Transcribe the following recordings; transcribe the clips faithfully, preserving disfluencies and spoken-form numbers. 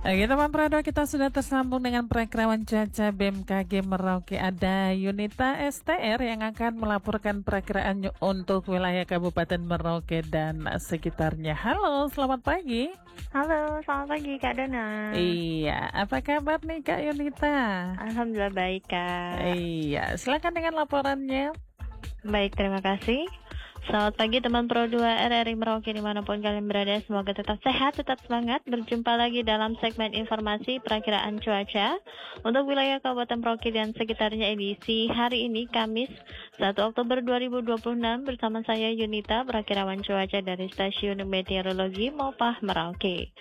Oke teman Prado, kita sudah tersambung dengan perakirawan cuaca B M K G Merauke. Ada Yunita S T R yang akan melaporkan perakiraan untuk wilayah Kabupaten Merauke dan sekitarnya. Halo, selamat pagi. Halo, selamat pagi Kak Dona. Iya, apa kabar nih Kak Yunita? Alhamdulillah baik Kak. Iya, silakan dengan laporannya. Baik, terima kasih. Selamat pagi teman Pro dua R R I Merauke dimanapun kalian berada. Semoga tetap sehat, tetap semangat. Berjumpa lagi dalam segmen informasi perakiraan cuaca untuk wilayah Kabupaten Merauke dan sekitarnya edisi hari ini Kamis satu Oktober dua ribu dua puluh enam bersama saya Yunita, perakirawan cuaca dari Stasiun Meteorologi Mopah Merauke.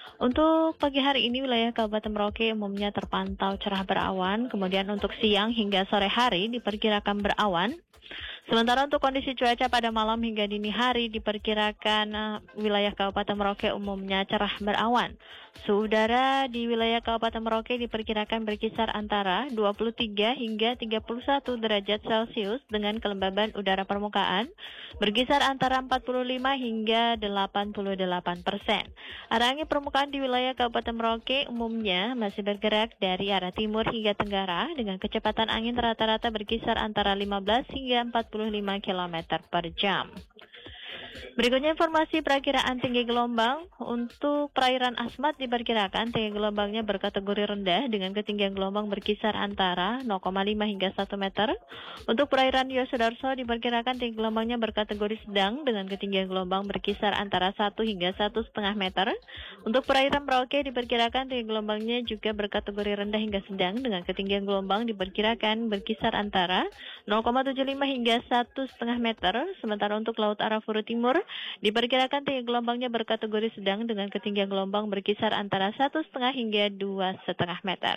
Untuk pagi hari ini wilayah Kabupaten Merauke umumnya terpantau cerah berawan, kemudian untuk siang hingga sore hari diperkirakan berawan. Sementara untuk kondisi cuaca pada malam hingga dini hari diperkirakan uh, wilayah Kabupaten Merauke umumnya cerah berawan. Suhu udara di wilayah Kabupaten Merauke diperkirakan berkisar antara dua puluh tiga hingga tiga puluh satu derajat Celcius dengan kelembaban udara permukaan berkisar antara empat puluh lima hingga delapan puluh delapan persen. Arah angin permukaan di wilayah Kabupaten Merauke umumnya masih bergerak dari arah timur hingga tenggara dengan kecepatan angin rata-rata berkisar antara lima belas hingga empat puluh lima kilometer per jam. Berikutnya informasi perakiraan tinggi gelombang. Untuk perairan Asmat diperkirakan tinggi gelombangnya berkategori rendah dengan ketinggian gelombang berkisar antara nol koma lima hingga satu meter. Untuk perairan Yosudarso diperkirakan tinggi gelombangnya berkategori sedang dengan ketinggian gelombang berkisar antara satu hingga satu koma lima meter. Untuk perairan Merauke diperkirakan tinggi gelombangnya juga berkategori rendah hingga sedang dengan ketinggian gelombang diperkirakan berkisar antara nol koma tujuh lima hingga satu koma lima meter. Sementara untuk Laut Arafura Timur diperkirakan tinggi gelombangnya berkategori sedang dengan ketinggian gelombang berkisar antara satu koma lima hingga dua koma lima meter.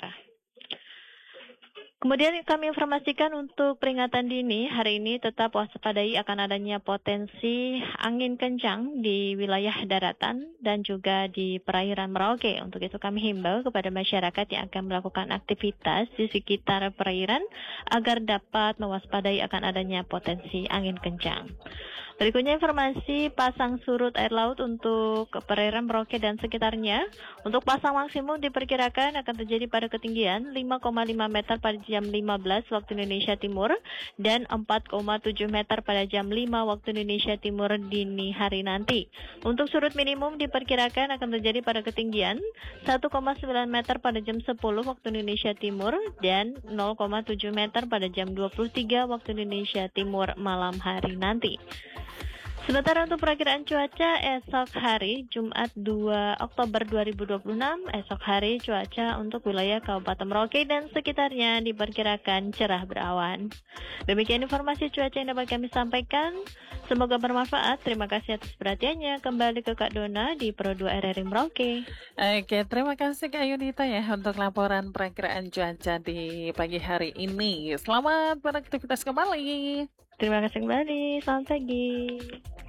Kemudian kami informasikan untuk peringatan dini, hari ini tetap waspadai akan adanya potensi angin kencang di wilayah daratan dan juga di perairan Merauke. Untuk itu kami himbau kepada masyarakat yang akan melakukan aktivitas di sekitar perairan agar dapat mewaspadai akan adanya potensi angin kencang. Berikutnya informasi pasang surut air laut untuk perairan Merauke dan sekitarnya. Untuk pasang maksimum diperkirakan akan terjadi pada ketinggian lima koma lima meter pada jam lima belas waktu Indonesia Timur dan empat koma tujuh meter pada jam lima waktu Indonesia Timur dini hari nanti. Untuk surut minimum diperkirakan akan terjadi pada ketinggian satu koma sembilan meter pada jam sepuluh waktu Indonesia Timur dan nol koma tujuh meter pada jam dua puluh tiga waktu Indonesia Timur malam hari nanti. Sementara untuk perakiraan cuaca esok hari Jumat dua Oktober dua ribu dua puluh enam, esok hari cuaca untuk wilayah Kabupaten Merauke dan sekitarnya diperkirakan cerah berawan. Demikian informasi cuaca yang dapat kami sampaikan. Semoga bermanfaat. Terima kasih atas perhatiannya. Kembali ke Kak Dona di Pro dua R R I Merauke. Oke, terima kasih Kak Yunita ya untuk laporan perakiraan cuaca di pagi hari ini. Selamat beraktivitas kembali. Terima kasih kembali. Selamat pagi.